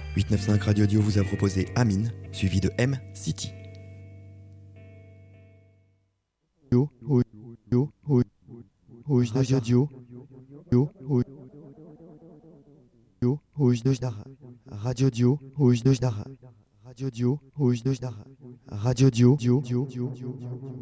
895 Radio Dio vous a proposé Amine, suivi de M City. Radio Dio, Radio Dio, Radio Dio.